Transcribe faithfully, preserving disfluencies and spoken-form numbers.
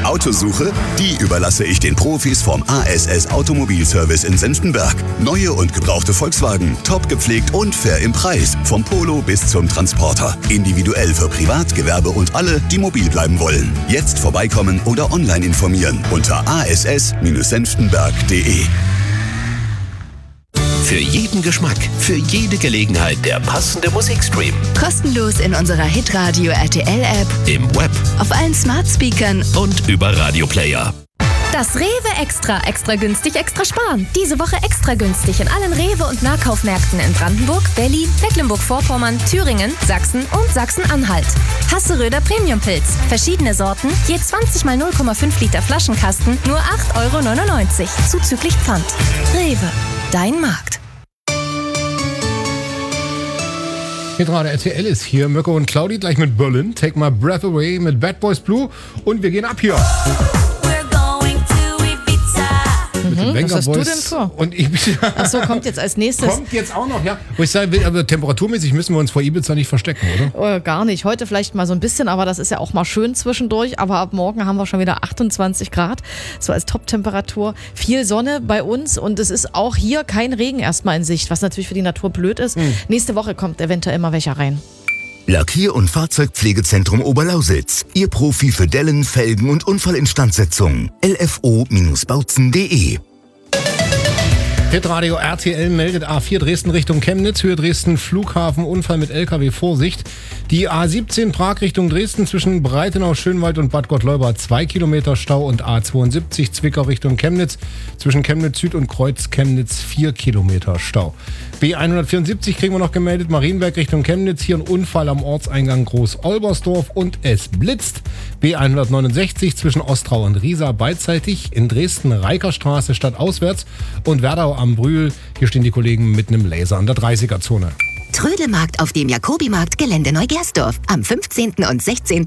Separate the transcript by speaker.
Speaker 1: Autosuche? Die überlasse ich den Profis vom A S S Automobilservice in Senftenberg. Neue und gebrauchte Volkswagen, top gepflegt und fair im Preis. Vom Polo bis zum Transporter. Individuell für Privat, Gewerbe und alle, die mobil bleiben wollen. Jetzt vorbeikommen oder online informieren unter a s s senftenberg punkt d e.
Speaker 2: Für jeden Geschmack, für jede Gelegenheit der passende Musikstream.
Speaker 3: Kostenlos in unserer Hitradio R T L-App,
Speaker 2: Im Web
Speaker 3: auf allen Smart-Speakern
Speaker 2: und über Radioplayer.
Speaker 4: Das Rewe Extra. Extra günstig, extra sparen. Diese Woche extra günstig in allen Rewe- und Nahkaufmärkten in Brandenburg, Berlin, Mecklenburg-Vorpommern, Thüringen, Sachsen und Sachsen-Anhalt. Hasseröder Premium-Pilz. Verschiedene Sorten, je zwanzig mal null Komma fünf Liter Flaschenkasten, nur acht Euro neunundneunzig. Zuzüglich Pfand. Rewe. Dein Markt.
Speaker 5: Hitradio R T L ist hier. Mirko und Claudi gleich mit Berlin. Take My Breath Away mit Bad Boys Blue. Und wir gehen ab hier.
Speaker 6: Mhm, was hast du denn vor?
Speaker 5: Und ich,
Speaker 6: Achso, kommt jetzt als nächstes.
Speaker 5: Kommt jetzt auch noch, ja. Wo ich sagen will, aber temperaturmäßig müssen wir uns vor Ibiza nicht verstecken, oder?
Speaker 6: Oh, gar nicht. Heute vielleicht mal so ein bisschen, aber das ist ja auch mal schön zwischendurch. Aber ab morgen haben wir schon wieder achtundzwanzig Grad, so als Top-Temperatur. Viel Sonne bei uns und es ist auch hier kein Regen erstmal in Sicht, was natürlich für die Natur blöd ist. Hm. Nächste Woche kommt eventuell mal welcher rein.
Speaker 7: Lackier- und Fahrzeugpflegezentrum Oberlausitz. Ihr Profi für Dellen, Felgen und Unfallinstandsetzung. l f o bautzen punkt d e.
Speaker 5: Hitradio R T L meldet A vier Dresden Richtung Chemnitz, Höhe Dresden Flughafen, Unfall mit L K W, Vorsicht. Die A siebzehn Prag Richtung Dresden zwischen Breitenau, Schönwald und Bad Gottleuba zwei Kilometer Stau und A zweiundsiebzig Zwickau Richtung Chemnitz zwischen Chemnitz Süd und Kreuz Chemnitz vier Kilometer Stau. B hundertvierundsiebzig kriegen wir noch gemeldet, Marienberg Richtung Chemnitz, hier ein Unfall am Ortseingang Groß-Olbersdorf und es blitzt. B hundertneunundsechzig zwischen Ostrau und Riesa beidseitig, in Dresden Reikerstraße stadtauswärts und Werdau am Brühl. Hier stehen die Kollegen mit einem Laser an der dreißiger Zone.
Speaker 8: Trödelmarkt auf dem Jakobimarkt Gelände Neugersdorf am fünfzehnten und sechzehnten